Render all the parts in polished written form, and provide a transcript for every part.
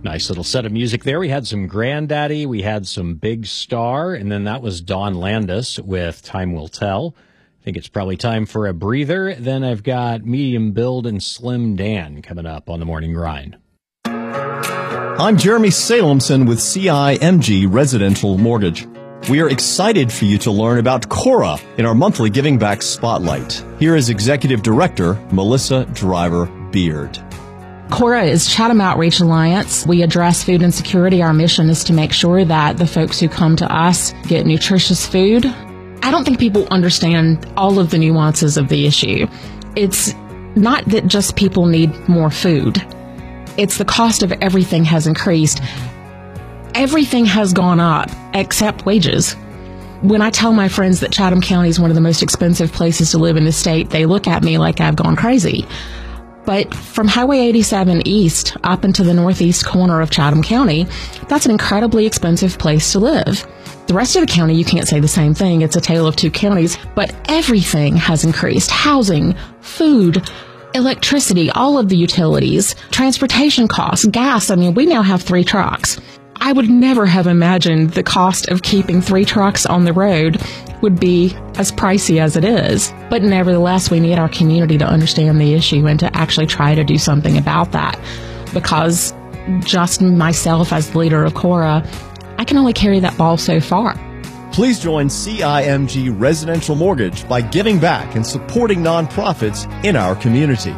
Nice little set of music there. We had some Grandaddy, we had some Big Star, and then that was Dawn Landis with Time Will Tell. I think it's probably time for a breather. Then I've got Medium Build and Slim Dan coming up on the Morning Grind. I'm Jeremy Salemson with CIMG Residential Mortgage. We are excited for you to learn about Cora in our monthly Giving Back Spotlight. Here is Executive Director Melissa Driver-Beard. Cora is Chatham Outreach Alliance. We address food insecurity. Our mission is to make sure that the folks who come to us get nutritious food. I don't think people understand all of the nuances of the issue. It's not that just people need more food. It's the cost of everything has increased. Everything has gone up except wages. When I tell my friends that Chatham County is one of the most expensive places to live in the state, they look at me like I've gone crazy. But from Highway 87 east up into the northeast corner of Chatham County, that's an incredibly expensive place to live. The rest of the county, you can't say the same thing. It's a tale of two counties, but everything has increased. Housing, food, electricity, all of the utilities, transportation costs, gas. I mean, we now have 3 trucks. I would never have imagined the cost of keeping 3 trucks on the road would be as pricey as it is. But nevertheless, we need our community to understand the issue and to actually try to do something about that. Because just myself as the leader of Cora, I can only carry that ball so far. Please join CIMG Residential Mortgage by giving back and supporting nonprofits in our community.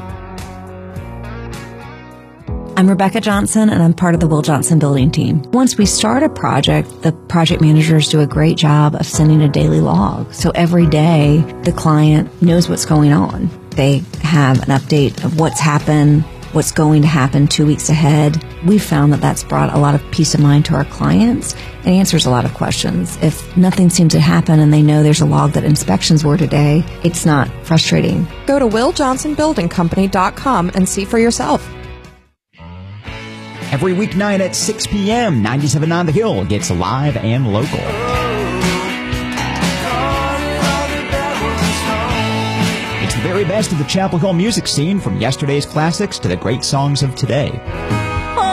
I'm Rebecca Johnson, and I'm part of the Will Johnson building team. Once we start a project, the project managers do a great job of sending a daily log. So every day, the client knows what's going on. They have an update of what's happened, what's going to happen 2 weeks ahead. We've found that that's brought a lot of peace of mind to our clients and answers a lot of questions. If nothing seems to happen and they know there's a log that inspections were today, it's not frustrating. Go to WillJohnsonBuildingCompany.com and see for yourself. Every weeknight at 6 p.m., 97.9 The Hill gets live and local. It's the very best of the Chapel Hill music scene, from yesterday's classics to the great songs of today.